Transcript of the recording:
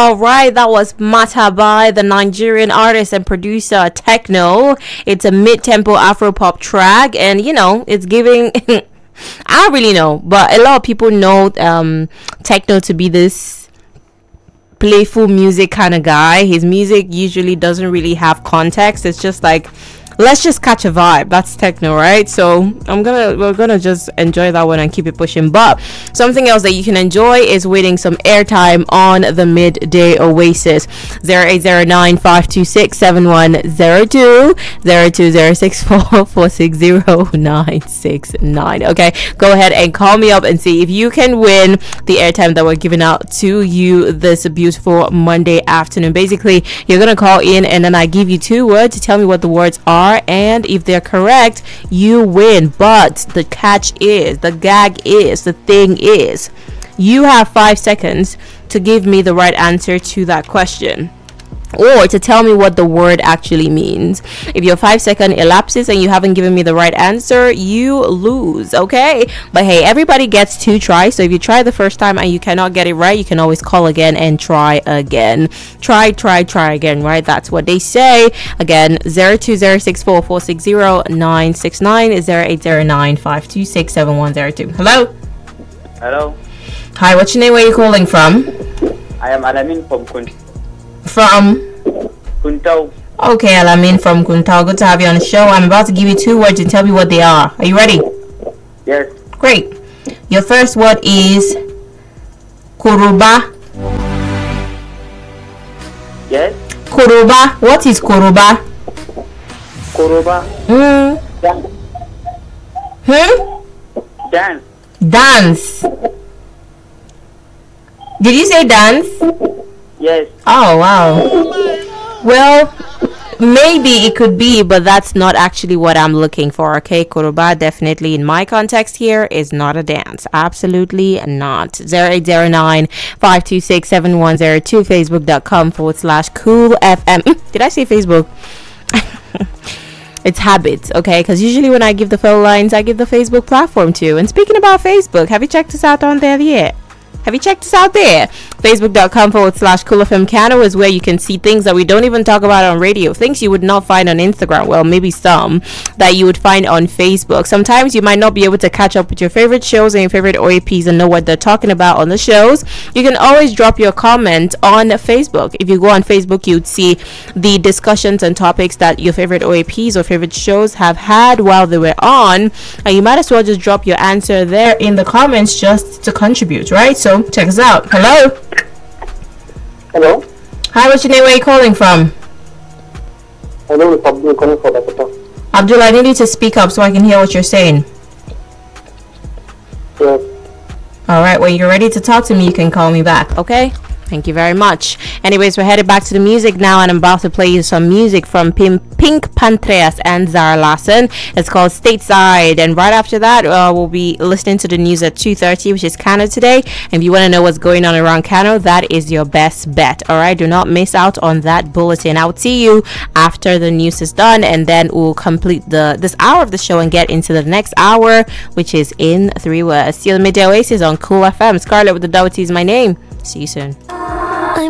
All right, that was Mata by the Nigerian artist and producer Techno. It's a mid-tempo Afro-pop track, and it's giving. I don't really know, but a lot of people know Techno to be this playful music kind of guy. His music usually doesn't really have context. It's just like, let's just catch a vibe. That's Techno, right? So we're gonna just enjoy that one and keep it pushing. But something else that you can enjoy is waiting some airtime on the midday oasis. 0809-526-7102 02064460 Okay, go ahead and call me up and see if you can win the airtime that we're giving out to you this beautiful Monday afternoon. Basically, you're gonna call in and then I give you 2 words to tell me what the words are, and if they're correct, you win. But the catch is, the gag is, the thing is, you have 5 seconds to give me the right answer to that question, or to tell me what the word actually means. If your 5 second elapses and you haven't given me the right answer, you lose. Okay, but hey, everybody gets 2 tries, so if you try the first time and you cannot get it right, you can always call again and try again. Try again, right? That's what they say. Again, 02064460 is 0809-526-7102. Hello. Hi, what's your name? Where are you calling from? I am Alamin from From Kuntao. Okay, Alamin from Kuntao. Good to have you on the show. I'm about to give you 2 words and tell me what they are. Are you ready? Yes. Great. Your first word is Kuruba. Yes. Kuruba. What is Kuruba? Kuruba. Dance. Dance. Dance. Did you say dance? Yes. Oh, wow. Well, maybe it could be, but that's not actually what I'm looking for. Okay, Kuruba definitely in my context here is not a dance. Absolutely not. 0809-526-7102, facebook.com/coolfm. Did I say Facebook? It's habits, okay? Because usually when I give the phone lines, I give the Facebook platform too. And speaking about Facebook, have you checked us out on there yet? Facebook.com/coolfmcano is where you can see things that we don't even talk about on radio, things you would not find on Instagram, well, maybe some that you would find on Facebook. Sometimes you might not be able to catch up with your favorite shows and your favorite OAPs and know what they're talking about on the shows. You can always drop your comment on Facebook. If you go on Facebook, you'd see the discussions and topics that your favorite OAPs or favorite shows have had while they were on, and you might as well just drop your answer there in the comments just to contribute, right? So check us out. Hello. Hi, what's your name? Where are you calling from? My name is Abdul, calling from Dakota. Abdul, I need you to speak up so I can hear what you're saying. Yes. Alright, when you're ready to talk to me, you can call me back, okay? Thank you very much. Anyways, we're headed back to the music now, and I'm about to play you some music from Pink Pantreas and Zara Larsson. It's called Stateside, and right after that, we'll be listening to the news at 2:30, which is Kano today. And if you want to know what's going on around Kano, that is your best bet. All right, do not miss out on that bulletin. I'll see you after the news is done, and then we'll complete this hour of the show and get into the next hour, which is in 3 words. See you in the midday oasis on Cool FM. Scarlett with the double T is my name. See you soon.